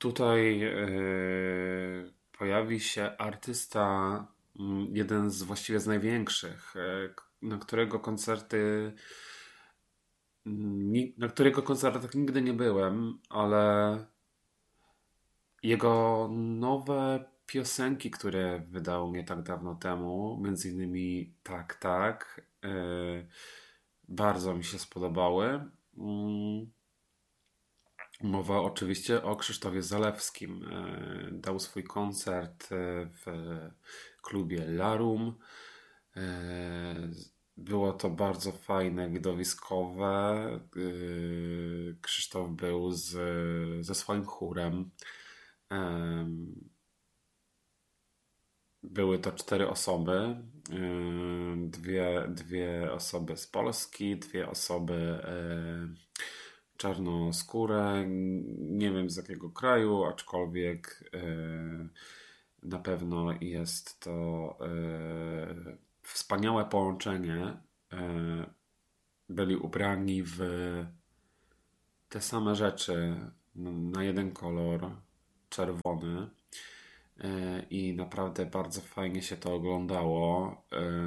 Tutaj pojawi się artysta, jeden z właściwie z największych, na którego koncerty na którego koncertach nigdy nie byłem, ale jego nowe piosenki, które wydał nie tak dawno temu, między innymi Tak, tak, bardzo mi się spodobały. Mowa oczywiście o Krzysztofie Zalewskim. Dał swój koncert w klubie Larum. Było to bardzo fajne, widowiskowe. Krzysztof był ze swoim chórem. Były to 4 osoby. Dwie osoby z Polski, 2 osoby czarnoskóre. Nie wiem z jakiego kraju, aczkolwiek na pewno jest to wspaniałe połączenie. Byli ubrani w te same rzeczy na jeden kolor, czerwony, i naprawdę bardzo fajnie się to oglądało.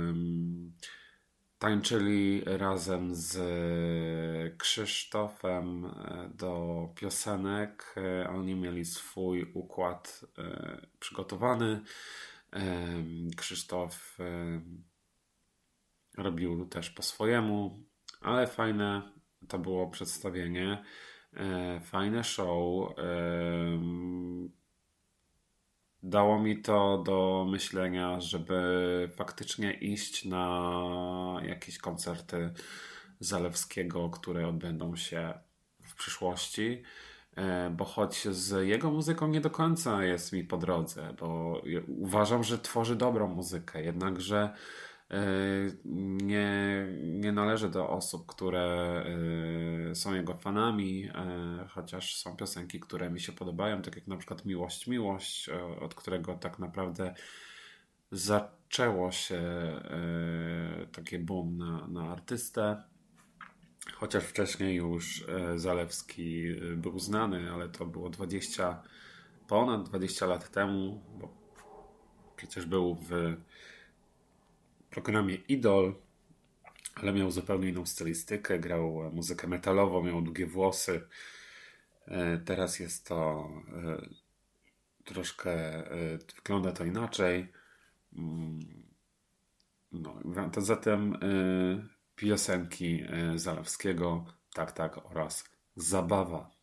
Tańczyli razem z Krzysztofem do piosenek. Oni mieli swój układ przygotowany. Krzysztof robił też po swojemu, ale fajne to było przedstawienie. Fajne show. Dało mi to do myślenia, żeby faktycznie iść na jakieś koncerty Zalewskiego, które odbędą się w przyszłości, bo choć z jego muzyką nie do końca jest mi po drodze, bo uważam, że tworzy dobrą muzykę, jednakże nie należy do osób, które są jego fanami, chociaż są piosenki, które mi się podobają, tak jak na przykład Miłość, Miłość, od którego tak naprawdę zaczęło się takie boom na artystę. Chociaż wcześniej już Zalewski był znany, ale to było ponad 20 lat temu, bo przecież był w programie Idol, ale miał zupełnie inną stylistykę, grał muzykę metalową, miał długie włosy. Teraz jest to troszkę, wygląda to inaczej. No, to zatem piosenki Zalewskiego, Tak, tak oraz Zabawa.